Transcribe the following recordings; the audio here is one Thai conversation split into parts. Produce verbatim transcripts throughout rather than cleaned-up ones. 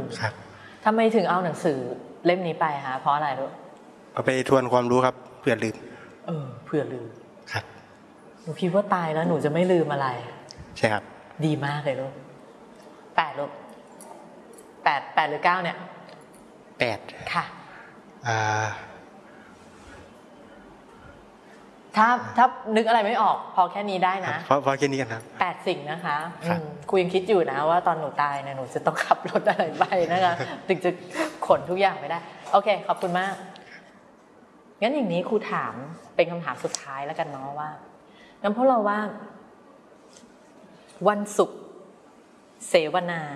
ครับทำไมถึงเอาหนังสือเล่มนี้ไปฮะเพราะอะไรลูกเอาไปทวนความรู้ครับเผื่อลืมเออเผื่อลืมครับหนูคิดว่าตายแล้วหนูจะไม่ลืมอะไรใช่ครับดีมากเลยลูกแปดลูกแปดแปดหรือเก้าเนี่ยแปดค่ะอ่าถ้าถ้านึกอะไรไม่ออกพอแค่นี้ได้นะพอพอแค่นี้กันครับแปดสิ่งนะคะครูยังคิดอยู่นะว่าตอนหนูตายเนี่ยหนูจะต้องขับรถอะไรไปนะคะถึงจะขนทุกอย่างไปได้โอเคขอบคุณมากงั้นอย่างนี้ครูถามเป็นคำถามสุดท้ายแล้วกันเนาะว่างั้นพวกเราว่าวันศุกร์เสวนา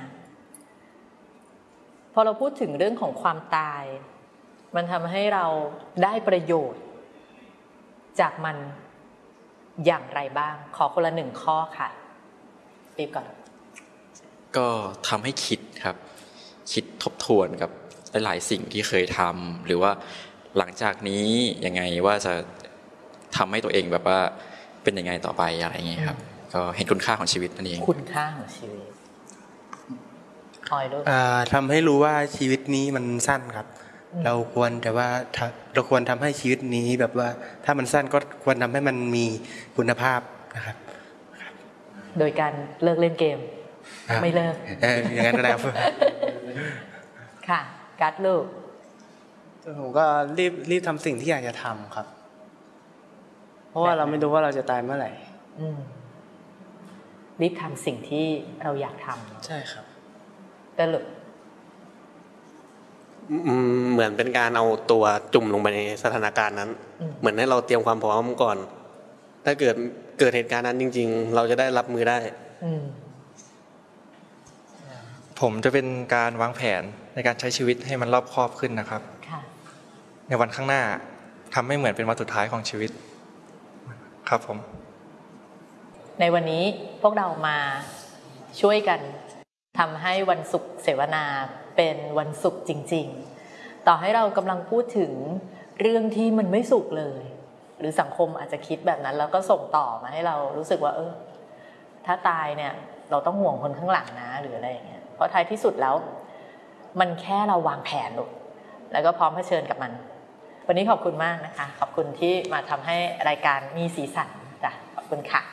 พอเราพูดถึงเรื่องของความตายมันทำให้เราได้ประโยชน์จากมันอย่างไรบ้างขอคนละหนึ่งข้อค่ะปีบก่อนก็ทำให้คิดครับคิดทบทวนกับหลายๆสิ่งที่เคยทำหรือว่าหลังจากนี้ยังไงว่าจะทำให้ตัวเองแบบว่าเป็นยังไงต่อไปอะไรอย่างเงี้ยครับก็เห็นคุณค่าของชีวิตนั่นเองคุณค่าของชีวิตออยด้วยทำให้รู้ว่าชีวิตนี้มันสั้นครับเราควรแต่ว่าเราควรทำให้ชีวิตนี้แบบว่าถ้ามันสั้นก็ควรทำให้มันมีคุณภาพนะครับโดยการเลิกเล่นเกมไม่เลิกอย่างนั้นก็ได้ค่ะกัดลูกผมก็รีบรีบทำสิ่งที่อยากจะทำครับเพราะว่าเราไม่รู้ว่าเราจะตายเมื่อไหร่รีบทำสิ่งที่เราอยากทำใช่ครับแต่ลูกเหมือนเป็นการเอาตัวจุ่มลงไปในสถานการณ์นั้นเหมือนให้เราเตรียมความพร้อมก่อนถ้าเกิดเกิดเหตุการณ์นั้นจริงๆเราจะได้รับมือได้ผมจะเป็นการวางแผนในการใช้ชีวิตให้มันรอบคอบขึ้นนะครับในวันข้างหน้าทำให้เหมือนเป็นวันสุดท้ายของชีวิตครับผมในวันนี้พวกเรามาช่วยกันทำให้วันศุกร์เสวนาเป็นวันศุกร์จริงๆต่อให้เรากำลังพูดถึงเรื่องที่มันไม่สุขเลยหรือสังคมอาจจะคิดแบบนั้นแล้วก็ส่งต่อมาให้เรารู้สึกว่าเออถ้าตายเนี่ยเราต้องห่วงคนข้างหลังนะหรืออะไรอย่างเงี้ยเพราะท้ายที่สุดแล้วมันแค่เราวางแผนลูกแล้วก็พร้อมเผชิญกับมันวันนี้ขอบคุณมากนะคะขอบคุณที่มาทำให้รายการมีสีสันจ้ะขอบคุณค่ะ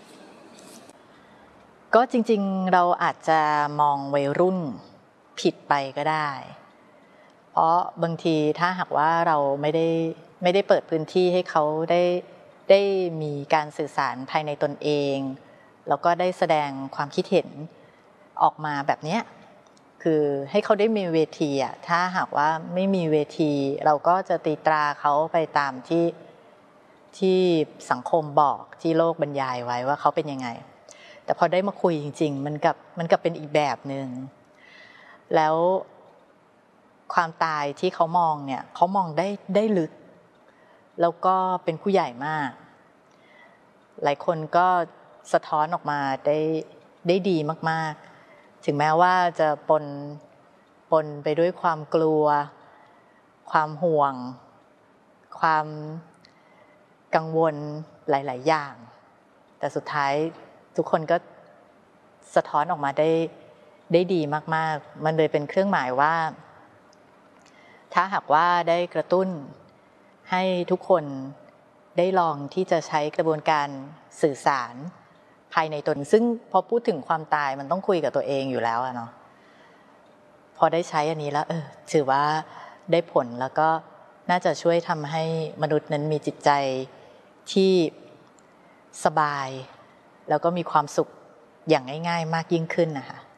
ก็จริงๆเราอาจจะมองวัยรุ่นผิดไปก็ได้เพราะบางทีถ้าหากว่าเราไม่ได้ไม่ได้เปิดพื้นที่ให้เขาได้ได้มีการสื่อสารภายในตนเองแล้วก็ได้แสดงความคิดเห็นออกมาแบบนี้คือให้เขาได้มีเวทีอ่ะถ้าหากว่าไม่มีเวทีเราก็จะตีตราเขาไปตามที่ที่สังคมบอกที่โลกบรรยายไว้ว่าเขาเป็นยังไงแต่พอได้มาคุยจริงๆมันกับมันกับเป็นอีกแบบหนึ่งแล้วความตายที่เขามองเนี่ยเขามองได้ได้ลึกแล้วก็เป็นผู้ใหญ่มากหลายคนก็สะท้อนออกมาได้ได้ดีมากๆถึงแม้ว่าจะปนปนไปด้วยความกลัวความห่วงความกังวลหลายๆอย่างแต่สุดท้ายทุกคนก็สะท้อนออกมาได้ได้ดีมากๆมันเลยเป็นเครื่องหมายว่าถ้าหากว่าได้กระตุ้นให้ทุกคนได้ลองที่จะใช้กระบวนการสื่อสารภายในตนซึ่งพอพูดถึงความตายมันต้องคุยกับตัวเองอยู่แล้วอะเนาะพอได้ใช้อันนี้แล้วเออถือว่าได้ผลแล้วก็น่าจะช่วยทำให้มนุษย์นั้นมีจิตใจที่สบายแล้วก็มีความสุขอย่างง่ายๆมากยิ่งขึ้นนะคะ